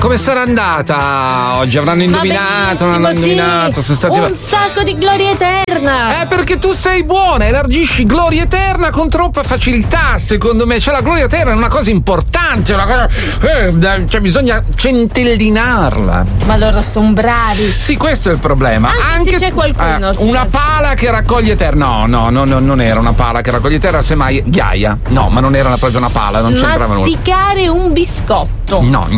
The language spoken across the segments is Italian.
come sarà andata oggi? Avranno indovinato, non hanno indovinato? Sì. Sono stati un sacco di gloria eterna. Perché tu sei buona, elargisci gloria eterna con troppa facilità, secondo me. Cioè, la gloria eterna è una cosa importante, una cosa, cioè bisogna centellinarla. Ma loro sono bravi. Sì, questo è il problema. Anche se c'è qualcuno. Una pala che raccoglie eterna. No, non era una pala che raccoglie eterna, semmai ghiaia. No, ma non era proprio una pala, non c'entrava nulla. Masticare un biscotto. No,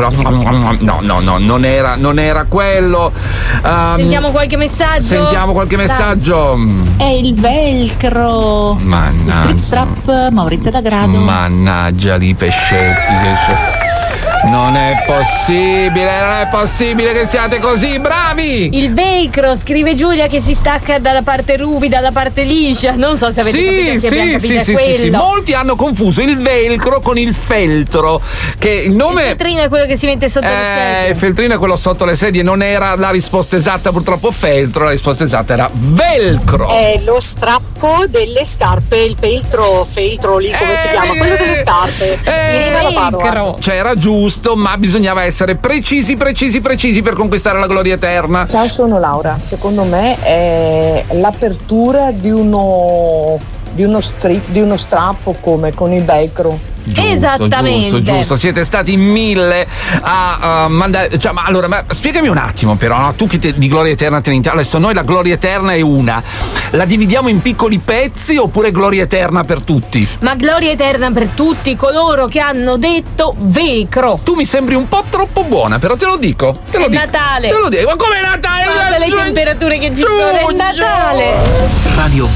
non era quello. Sentiamo qualche messaggio. È il velcro. Mannaggia. Strip strap, Maurizio D'Agrado. Mannaggia li pescetti. Non è possibile che siate così bravi! Il velcro, scrive Giulia, che si stacca dalla parte ruvi, dalla parte liscia. Non so se avete capito, se abbiamo capito quello. Sì. Molti hanno confuso il velcro con il feltro. Che il nome. Il feltrino è quello che si mette sotto le sedie. Il feltrino è quello sotto le sedie, non era la risposta esatta, purtroppo feltro, la risposta esatta era velcro. È lo strappo delle scarpe, il feltro lì, come si chiama? Quello delle scarpe. In riva alla Padova. Cioè era giusto, ma bisognava essere precisi per conquistare la gloria eterna. Ciao, sono Laura. Secondo me è l'apertura di uno strappo, come con il velcro. Esattamente. Giusto. Siete stati in 1000 a mandare. Cioè, ma spiegami un attimo, però, no? Tu che di gloria eterna te ne intendi. Adesso noi la gloria eterna è una. La dividiamo in piccoli pezzi oppure gloria eterna per tutti? Ma gloria eterna per tutti coloro che hanno detto velcro. Tu mi sembri un po' troppo buona, però te lo dico. Natale. Te lo dico. Ma come Natale? Guarda le temperature che ci sono, è Natale. Radio